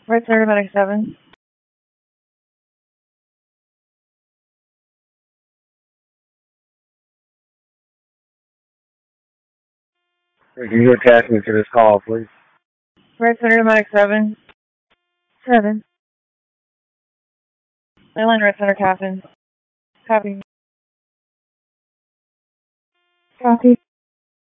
Red Center Medic 7. Can you attach me to this call, please? Red Center Medic 7. 7. Mainline Red Center Captain. Copy. Copy.